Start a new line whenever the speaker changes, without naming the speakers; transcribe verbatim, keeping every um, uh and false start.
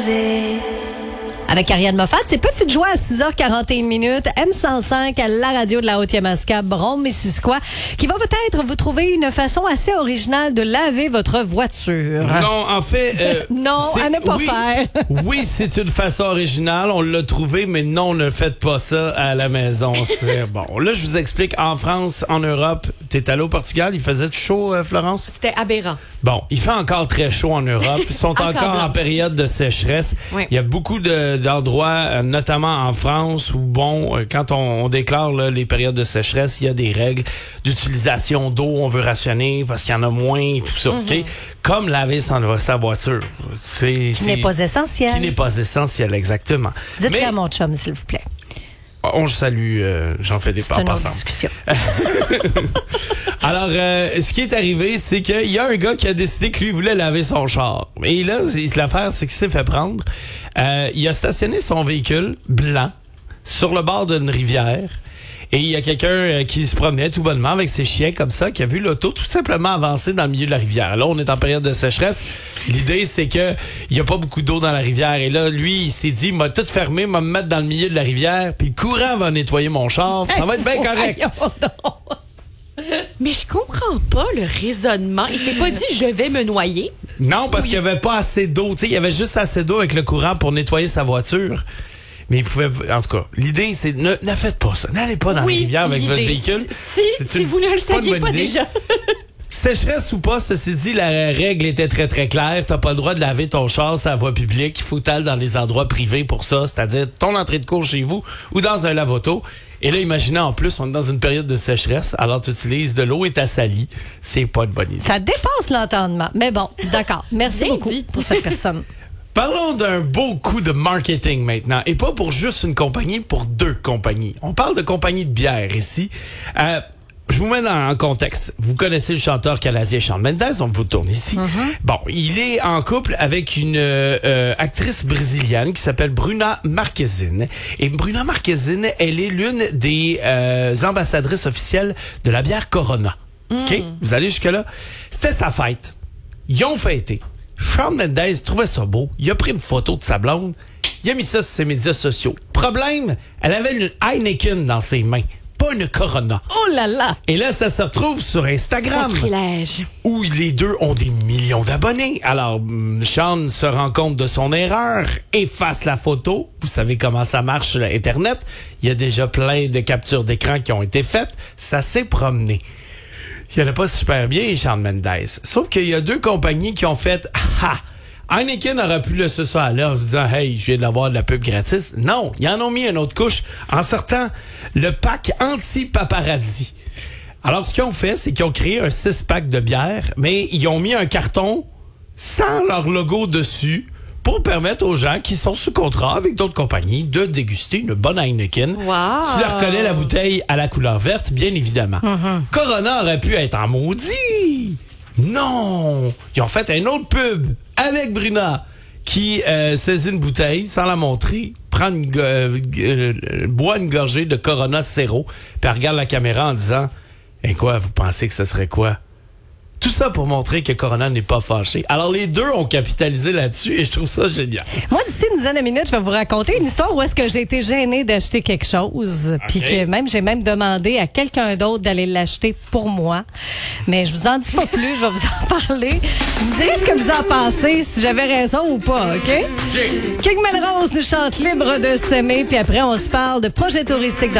laver.
Avec Ariane Moffat, c'est Petite Joie à six heures quarante et une minutes, M cent cinq à la radio de la Haute-Yamaska, Brome-Missisquoi, qui va peut-être vous trouver une façon assez originale de laver votre voiture.
Non, en fait... Euh,
non, à ne pas
oui,
faire.
Oui, c'est une façon originale, on l'a trouvé, mais non, ne faites pas ça à la maison. C'est bon. Là, je vous explique, en France, en Europe, t'es allé au Portugal, il faisait chaud, euh, Florence?
C'était aberrant.
Bon, il fait encore très chaud en Europe. Ils sont encore,
encore
en période de sécheresse.
Oui.
Il y a beaucoup de, d'endroits, notamment en France, où, bon, quand on, on déclare là, les périodes de sécheresse, il y a des règles d'utilisation d'eau. On veut rationner parce qu'il y en a moins et tout ça. Mm-hmm. OK? Comme laver son, sa voiture. C'est,
Qui
c'est,
n'est pas essentiel.
Qui n'est pas essentiel, exactement.
Dites-le
Mais,
à mon chum, s'il vous plaît.
On le salue, euh, j'en fais des
C'est
pas
une autre
passants.
discussion.
Alors, euh, ce qui est arrivé, c'est qu'il y a un gars qui a décidé que lui voulait laver son char. Et là, l'affaire, c'est qu'il s'est fait prendre. Euh, il a stationné son véhicule blanc sur le bord d'une rivière. Et il y a quelqu'un euh, qui se promenait tout bonnement avec ses chiens comme ça, qui a vu l'auto tout simplement avancer dans le milieu de la rivière. Là, on est en période de sécheresse. L'idée, c'est que il y a pas beaucoup d'eau dans la rivière. Et là, lui, il s'est dit, m'a tout fermé, m'a me mettre dans le milieu de la rivière, puis le courant va nettoyer mon char. Ça va être bien correct.
Mais je comprends pas le raisonnement. Il s'est pas dit, je vais me noyer.
Non, parce qu'il y avait pas assez d'eau. Tu sais, il y avait juste assez d'eau avec le courant pour nettoyer sa voiture. Mais il pouvait... En tout cas, l'idée, c'est... Ne, ne faites pas ça. N'allez pas dans
oui,
la rivière avec
l'idée,
votre véhicule.
Si,
c'est
si
une,
vous ne le
pas
saviez pas
idée.
déjà.
Sécheresse ou pas, ceci dit, la règle était très, très claire. T'as pas le droit de laver ton char sur la voie publique. Il faut que t'ailles dans les endroits privés pour ça, c'est-à-dire ton entrée de cour chez vous ou dans un lave-auto. Et là, imaginez, en plus, on est dans une période de sécheresse, alors tu utilises de l'eau et ta salie. C'est pas une bonne idée.
Ça dépasse l'entendement. Mais bon, d'accord. Merci
Bien
beaucoup
dit.
pour cette personne.
Parlons d'un beau coup de marketing maintenant. Et pas pour juste une compagnie, pour deux compagnies. On parle de compagnie de bière ici. Euh, je vous mets dans, en contexte. Vous connaissez le chanteur canadien Shawn Mendes, on vous tourne ici. Mm-hmm. Bon, il est en couple avec une euh, actrice brésilienne qui s'appelle Bruna Marquezine. Et Bruna Marquezine, elle est l'une des euh, ambassadrices officielles de la bière Corona. Mm. OK? Vous allez jusque-là? C'était sa fête. Ils ont fêté. Shawn Mendes trouvait ça beau. Il a pris une photo de sa blonde. Il a mis ça sur ses médias sociaux. Problème, elle avait une Heineken dans ses mains, pas une Corona.
Oh là là!
Et là, ça se retrouve sur Instagram.
Sacrilège.
Où les deux ont des millions d'abonnés. Alors, Shawn se rend compte de son erreur, efface la photo. Vous savez comment ça marche sur Internet. Il y a déjà plein de captures d'écran qui ont été faites. Ça s'est promené. Il allait pas super bien, Shawn Mendes. Sauf qu'il y a deux compagnies qui ont fait « Ah! Heineken aurait pu laisser ça aller en se disant « Hey, je viens d'avoir de la pub gratis. » Non, ils en ont mis une autre couche en sortant le pack anti-paparazzi. Alors, ce qu'ils ont fait, c'est qu'ils ont créé un six-pack de bière, mais ils ont mis un carton sans leur logo dessus pour permettre aux gens qui sont sous contrat avec d'autres compagnies de déguster une bonne Heineken.
Wow.
Tu leur reconnais la bouteille à la couleur verte, bien évidemment. Mm-hmm. Corona aurait pu être en maudit. Non! Ils ont fait un autre pub avec Bruna qui euh, saisit une bouteille sans la montrer, prend une, euh, euh, boit une gorgée de Corona Zéro, puis elle regarde la caméra en disant « Et quoi, vous pensez que ce serait quoi? » Tout ça pour montrer que Corona n'est pas fâché. Alors, les deux ont capitalisé là-dessus et je trouve ça génial.
Moi, d'ici une dizaine de minutes, je vais vous raconter une histoire où est-ce que j'ai été gênée d'acheter quelque chose. Puis
Okay.
que même, j'ai même demandé à quelqu'un d'autre d'aller l'acheter pour moi. Mais je vous en dis pas plus, je vais vous en parler. Vous me direz ce que vous en pensez, si j'avais raison ou pas, OK? King Melrose nous chante Libre de s'aimer, puis après, on se parle de projet touristique dans